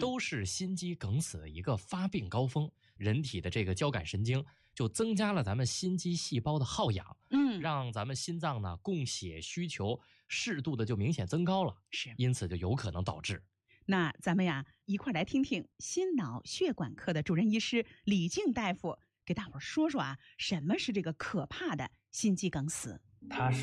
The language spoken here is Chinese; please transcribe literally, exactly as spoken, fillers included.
都是心肌梗死的一个发病高峰。人体的这个交感神经就增加了咱们心肌细胞的耗氧， 嗯， 让咱们心脏呢供血需求适度的就明显增高了， 是， 因此就有可能导致。 那咱们呀一块来听听心脑血管科的主任医师李静大夫给大伙说说啊，什么是这个可怕的心肌梗死。 它是